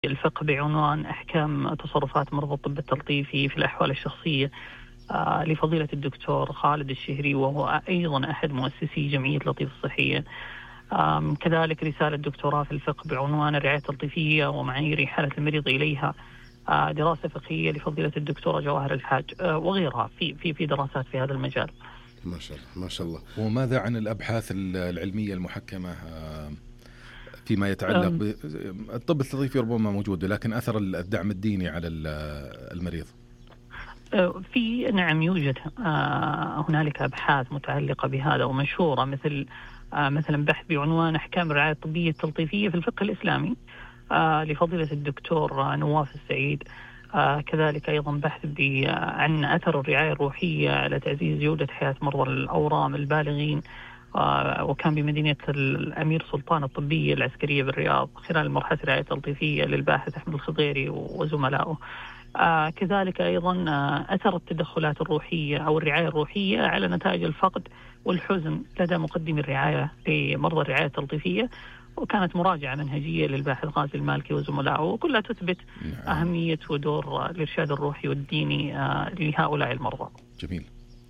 الفقه بعنوان أحكام تصرفات مرضى الطب التلطيفي في الأحوال الشخصية لفضيلة الدكتور خالد الشهري، وهو أيضا أحد مؤسسي جمعية لطيف الصحية. كذلك رسالة دكتوراه في الفقه بعنوان الرعاية التلطيفية ومعايير إحالة المريض إليها، دراسة فقهية لفضيلة الدكتورة جواهر الحاج، وغيرها في دراسات في هذا المجال. ما شاء الله ما شاء الله. وماذا عن الأبحاث العلمية المحكمة فيما يتعلق بالطب التلطيفي؟ ربما موجود، لكن أثر الدعم الديني على المريض. في نعم يوجد هنالك أبحاث متعلقة بهذا ومشهورة، مثلا بحث بعنوان أحكام الرعاية الطبية التلطيفية في الفقه الإسلامي لفضيلة الدكتور نواف السعيد. كذلك أيضا بحث عن أثر الرعاية الروحية على تعزيز جودة حياة مرضى الأورام البالغين، وكان بمدينة الأمير سلطان الطبية العسكرية بالرياض خلال مرحلة الرعاية التلطيفية للباحث أحمد الخضيري وزملائه. كذلك أيضا أثر التدخلات الروحية أو الرعاية الروحية على نتائج الفقد والحزن لدى مقدمي الرعاية لمرضى الرعاية التلطيفية، وكانت مراجعة منهجية للباحث غازي المالكي وزملائه، وكلها تثبت أهمية ودور الإرشاد الروحي والديني لهؤلاء المرضى. جميل.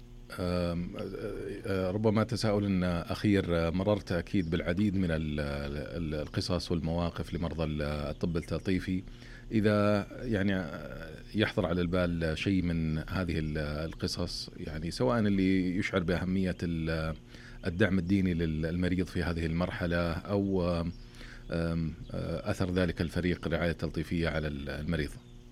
ربما تساؤل أخير، مررت أكيد بالعديد من القصص والمواقف لمرضى الطب التلطيفي. إذا يعني يحضر على البال شيء من هذه القصص، يعني سواء اللي يشعر بأهمية الدعم الديني للمريض في هذه المرحلة، أو أثر ذلك الفريق الرعاية التلطيفية على المريض.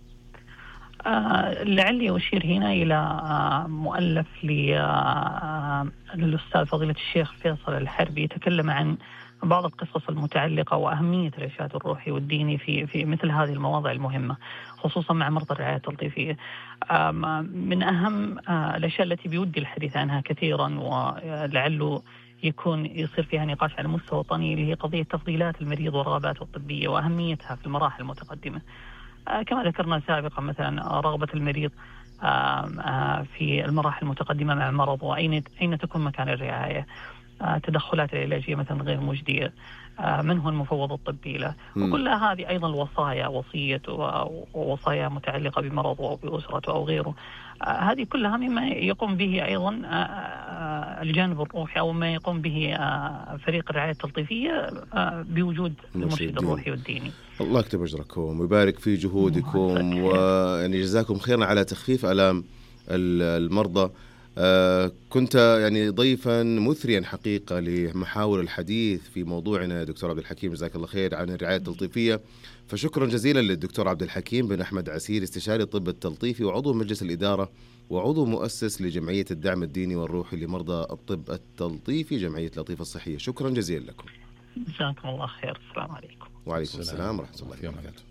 لعلي أشير هنا إلى مؤلف للأستاذ فضيلة الشيخ فيصل الحربي، يتكلم عن بعض القصص المتعلقة وأهمية الإرشاد الروحي والديني في مثل هذه المواضيع المهمة، خصوصا مع مرضى الرعاية التلطيفية. من أهم الأشياء التي بيودي الحديث عنها كثيرا، ولعله يصير فيها نقاش على مستوى وطني، اللي هي قضية تفضيلات المريض ورغباته الطبية وأهميتها في المراحل المتقدمة. كما ذكرنا سابقا، مثلا رغبة المريض في المراحل المتقدمة مع مرض، وأين تكون مكان الرعاية، تدخلات العلاجية مثلا غير مجدية، من هو المفوض الطبي له، وكل هذه أيضا الوصايا، وصية ووصايا متعلقة بمرض أو بأسرته أو غيره. هذه كلها مما يقوم به أيضا الجانب الروحي، أو ما يقوم به فريق الرعاية التلطيفية بوجود المرشد الروحي والديني. الله يكتب أجركم ويبارك في جهودكم، ويعني جزاكم خيرا على تخفيف آلام المرضى. كنت يعني ضيفا مثريا حقيقة لمحاور الحديث في موضوعنا دكتور عبد الحكيم، جزاك الله خير، عن الرعاية التلطيفية. فشكرا جزيلا للدكتور عبد الحكيم بن أحمد عسير، استشاري الطب التلطيفي وعضو مجلس الإدارة وعضو مؤسس لجمعية الدعم الديني والروحي لمرضى الطب التلطيفي جمعية لطيف الصحية. شكرا جزيلا لكم. جزاكم الله خير. السلام عليكم. وعليكم السلام ورحمة الله وبركاته.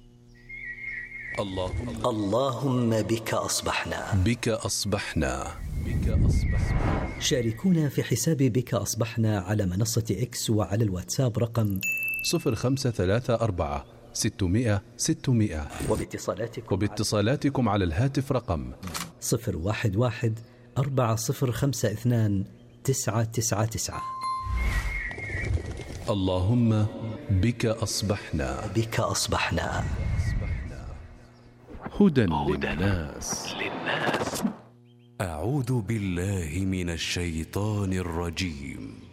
اللهم بك أصبحنا. بك أصبحنا. شاركونا في حساب بك أصبحنا على منصة إكس وعلى الواتساب رقم 0534 600 600، وباتصالاتكم على الهاتف رقم 011 4052 999. اللهم بك أصبحنا. بك أصبحنا. هدى للناس. أعوذ بالله من الشيطان الرجيم.